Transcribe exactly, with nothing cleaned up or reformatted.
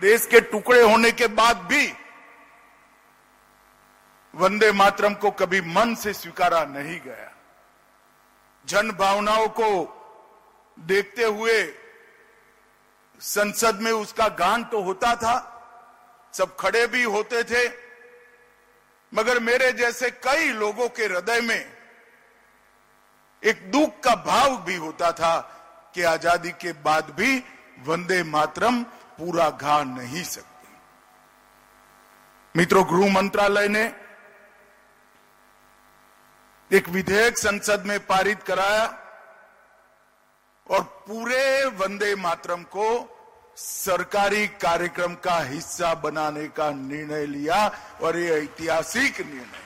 देश के टुकड़े होने के बाद भी वंदे मातरम को कभी मन से स्वीकारा नहीं गया। जन भावनाओं को देखते हुए संसद में उसका गान तो होता था, सब खड़े भी होते थे, मगर मेरे जैसे कई लोगों के हृदय में एक दुख का भाव भी होता था कि आजादी के बाद भी वंदे मातरम पूरा गा नहीं सकती। मित्रों, गृह मंत्रालय ने एक विधेयक संसद में पारित कराया और पूरे वंदे मातरम को सरकारी कार्यक्रम का हिस्सा बनाने का निर्णय लिया और ये ऐतिहासिक निर्णय।